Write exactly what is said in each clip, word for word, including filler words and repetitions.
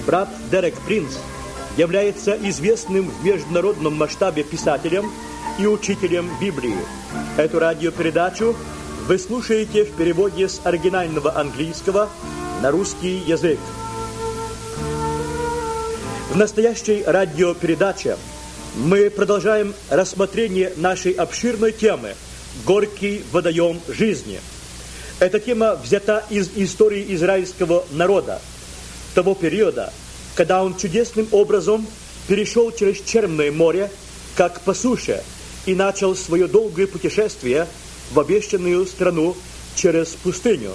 Брат Дерек Принц является известным в международном масштабе писателем и учителем Библии. Эту радиопередачу вы слушаете в переводе с оригинального английского на русский язык. В настоящей радиопередаче мы продолжаем рассмотрение нашей обширной темы «Горький водоем жизни». Эта тема взята из истории израильского народа, того периода, когда он чудесным образом перешел через Черное море, как по суше, и начал свое долгое путешествие в обещанную страну через пустыню.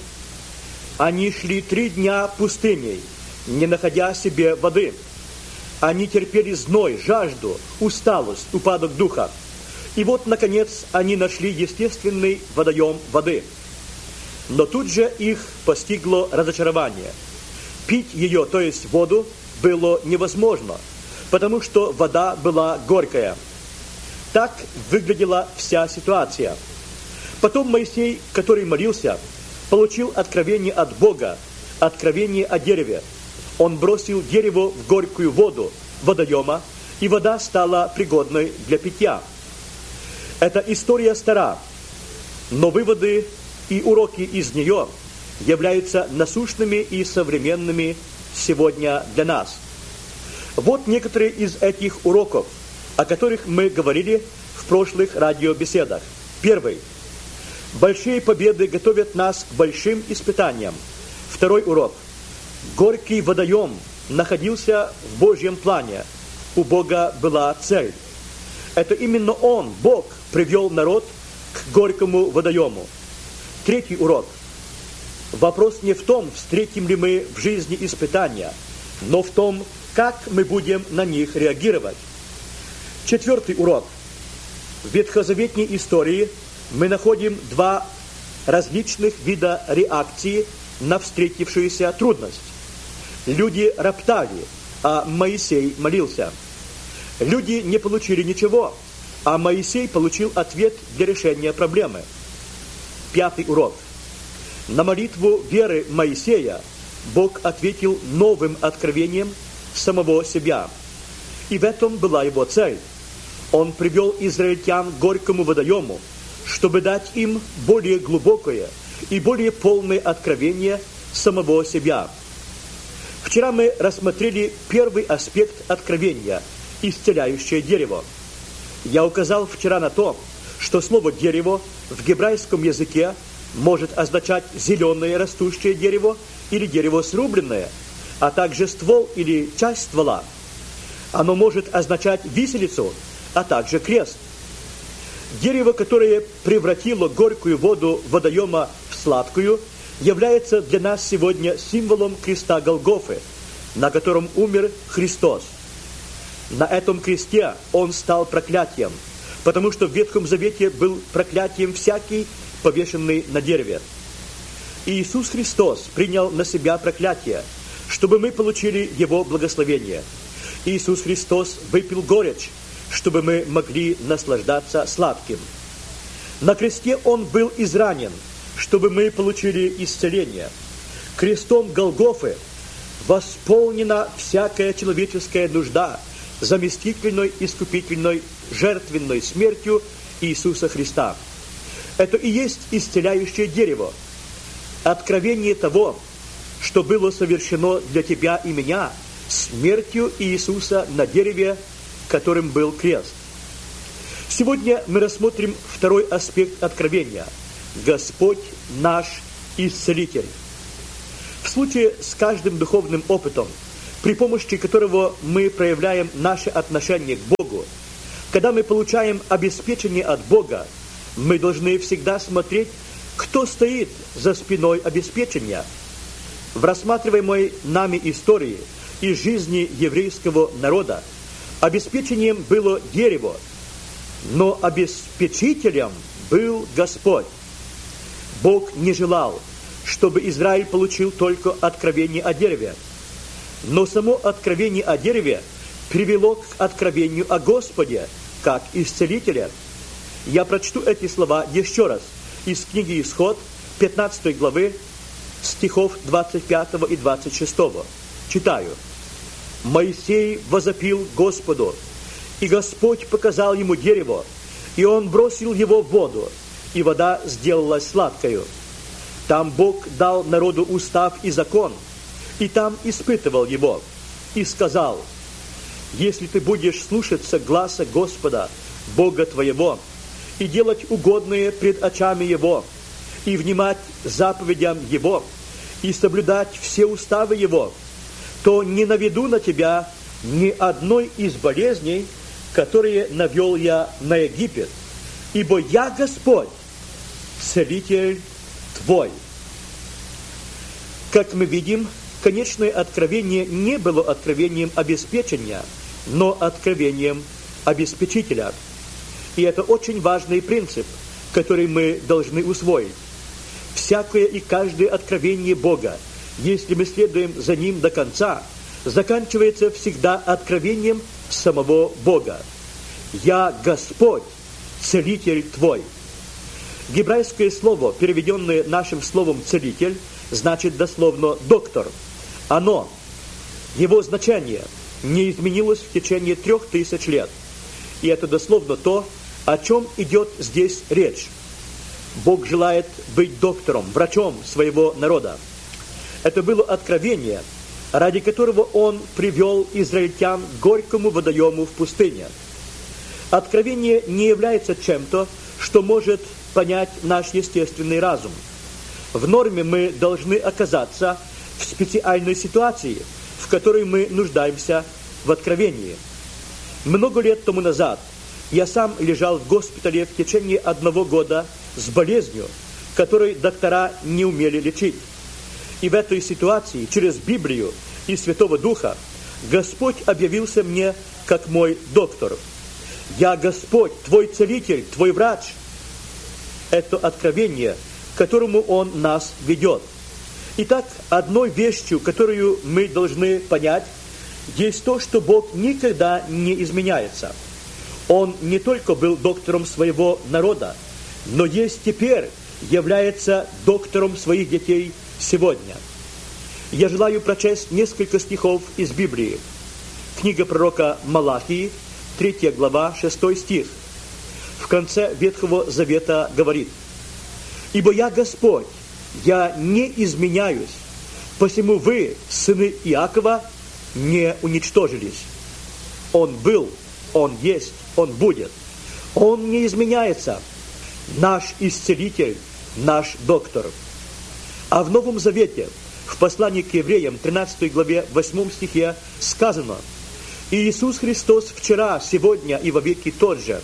Они шли три дня пустыней, не находя себе воды. Они терпели зной, жажду, усталость, упадок духа. И вот, наконец, они нашли естественный водоем воды. Но тут же их постигло разочарование. Пить ее, то есть воду, было невозможно, потому что вода была горькая. Так выглядела вся ситуация. Потом Моисей, который молился, получил откровение от Бога, откровение о дереве. Он бросил дерево в горькую воду водоема, и вода стала пригодной для питья. Эта история стара, но выводы и уроки из нее являются насущными и современными сегодня для нас. Вот некоторые из этих уроков, о которых мы говорили в прошлых радиобеседах. Первый. Большие победы готовят нас к большим испытаниям. Второй урок. Горький водоем находился в Божьем плане. У Бога была цель. Это именно Он, Бог, привел народ к горькому водоему. Третий урок. Вопрос не в том, встретим ли мы в жизни испытания, но в том, как мы будем на них реагировать. Четвертый урок. В ветхозаветной истории мы находим два различных вида реакции на встретившуюся трудность. Люди роптали, а Моисей молился. Люди не получили ничего, а Моисей получил ответ для решения проблемы. Пятый урок. На молитву веры Моисея Бог ответил новым откровением самого себя. И в этом была его цель. Он привел израильтян к горькому водоему, чтобы дать им более глубокое и более полное откровение самого себя. Вчера мы рассмотрели первый аспект откровения – исцеляющее дерево. Я указал вчера на то, что слово «дерево» в гебрейском языке может означать зеленое растущее дерево или дерево срубленное, а также ствол или часть ствола. Оно может означать виселицу, а также крест. Дерево, которое превратило горькую воду водоема в сладкую, является для нас сегодня символом креста Голгофы, на котором умер Христос. На этом кресте Он стал проклятием, потому что в Ветхом Завете был проклятием всякий, повешенный на дереве. И Иисус Христос принял на себя проклятие, чтобы мы получили Его благословение. Иисус Христос выпил горечь, чтобы мы могли наслаждаться сладким. На кресте Он был изранен, чтобы мы получили исцеление. Крестом Голгофы восполнена всякая человеческая нужда заместительной, искупительной, жертвенной смертью Иисуса Христа. Это и есть исцеляющее дерево, откровение того, что было совершено для тебя и меня смертью Иисуса на дереве, которым был крест. Сегодня мы рассмотрим второй аспект откровения – Господь наш Исцелитель. В случае с каждым духовным опытом, при помощи которого мы проявляем наше отношение к Богу, когда мы получаем обеспечение от Бога, мы должны всегда смотреть, кто стоит за спиной обеспечения. В рассматриваемой нами истории из жизни еврейского народа обеспечением было дерево, но обеспечителем был Господь. Бог не желал, чтобы Израиль получил только откровение о дереве, но само откровение о дереве привело к откровению о Господе, как Исцелителе. Я прочту эти слова еще раз из книги Исход, пятнадцатой главы, стихов двадцать пятого и двадцать шестого. Читаю. Моисей возопил Господу, и Господь показал ему дерево, и он бросил его в воду, и вода сделалась сладкою. Там Бог дал народу устав и закон, и там испытывал его, и сказал: если ты будешь слушаться гласа Господа, Бога твоего, и делать угодное пред очами Его, и внимать заповедям Его, и соблюдать все уставы Его, то не наведу на тебя ни одной из болезней, которые навел я на Египет, ибо я Господь, целитель твой. Как мы видим, конечное откровение не было откровением обеспечения, но откровением обеспечителя. И это очень важный принцип, который мы должны усвоить. Всякое и каждое откровение Бога, если мы следуем за ним до конца, заканчивается всегда откровением самого Бога. «Я Господь, целитель твой». Гебрайское слово, переведенное нашим словом «целитель», значит дословно «доктор». Оно, его значение, не изменилось в течение трех тысяч лет. И это дословно то, о чем идет здесь речь. Бог желает быть доктором, врачом своего народа. Это было откровение, ради которого Он привел израильтян к горькому водоему в пустыне. Откровение не является чем-то, что может понять наш естественный разум. В норме мы должны оказаться в специальной ситуации, в которой мы нуждаемся в откровении. Много лет тому назад я сам лежал в госпитале в течение одного года с болезнью, которой доктора не умели лечить. И в этой ситуации, через Библию и Святого Духа, Господь объявился мне как мой доктор. «Я Господь, твой целитель, твой врач». Это откровение, к которому Он нас ведет. Итак, одной вещью, которую мы должны понять, есть то, что Бог никогда не изменяется. Он не только был доктором своего народа, но есть теперь, является доктором своих детей сегодня. Я желаю прочесть несколько стихов из Библии. Книга пророка Малахии, третья глава, шестой стих. В конце Ветхого Завета говорит: «Ибо я Господь, я не изменяюсь, посему вы, сыны Иакова, не уничтожились». Он был, Он есть, Он будет. Он не изменяется. Наш исцелитель, наш доктор. А в Новом Завете, в послании к евреям, тринадцатой главе, восьмом стихе, сказано: «Иисус Христос вчера, сегодня и вовеки тот же».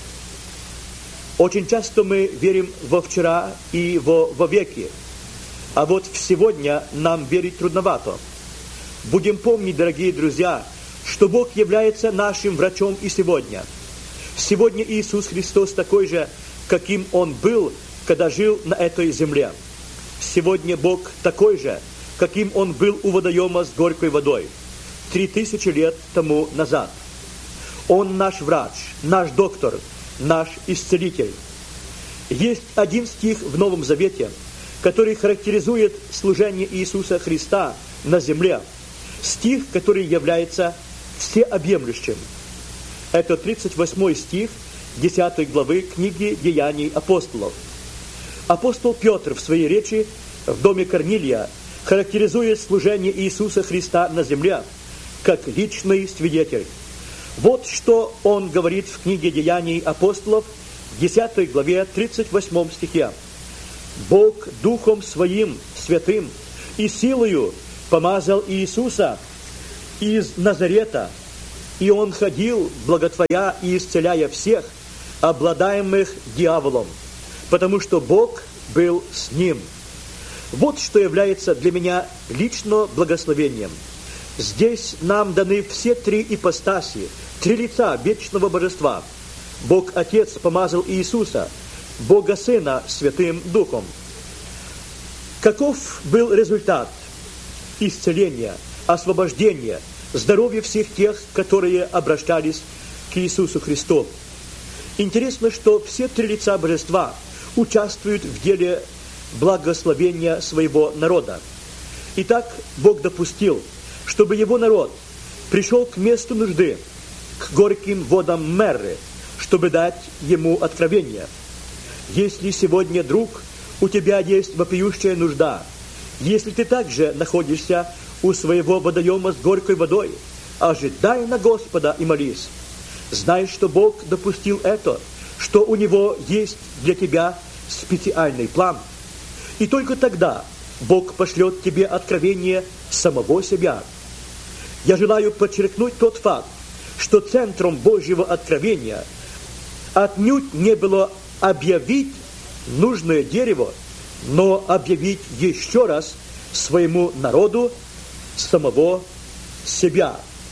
Очень часто мы верим во вчера и во вовеки, а вот в сегодня нам верить трудновато. Будем помнить, дорогие друзья, что Бог является нашим врачом и сегодня. Сегодня Иисус Христос такой же, каким Он был, когда жил на этой земле. Сегодня Бог такой же, каким Он был у водоема с горькой водой три тысячи лет тому назад. Он наш врач, наш доктор, наш исцелитель. Есть один стих в Новом Завете, который характеризует служение Иисуса Христа на земле. Стих, который является всеобъемлющим. Это тридцать восьмой стих десятой главы книги Деяний апостолов. Апостол Петр в своей речи в доме Корнилия характеризует служение Иисуса Христа на земле как личный свидетель. Вот что он говорит в книге Деяний апостолов, десятой главе, тридцать восьмом стихе. «Бог Духом Своим святым и силою помазал Иисуса из Назарета, и Он ходил, благотворя и исцеляя всех, обладаемых дьяволом, потому что Бог был с Ним». Вот что является для меня лично благословением. Здесь нам даны все три ипостаси, три лица вечного божества. Бог Отец помазал Иисуса, Бога Сына Святым Духом. Каков был результат исцеления, освобождения, здоровья всех тех, которые обращались к Иисусу Христу? Интересно, что все три лица божества участвуют в деле благословения своего народа. Итак, Бог допустил, чтобы Его народ пришел к месту нужды, к горьким водам Мерры, чтобы дать ему откровение. Если сегодня, друг, у тебя есть вопиющая нужда, если ты также находишься у своего водоема с горькой водой, ожидай на Господа и молись. Знай, что Бог допустил это, что у Него есть для тебя специальный план. И только тогда Бог пошлет тебе откровение самого себя. Я желаю подчеркнуть тот факт, что центром Божьего откровения отнюдь не было объявить нужное дерево, но объявить еще раз своему народу самого себя.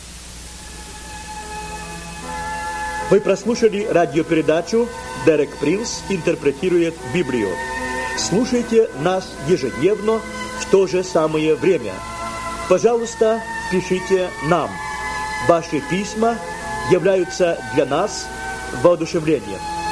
Вы прослушали радиопередачу «Дерек Принс интерпретирует Библию». Слушайте нас ежедневно в то же самое время. Пожалуйста, пишите нам. Ваши письма являются для нас воодушевлением.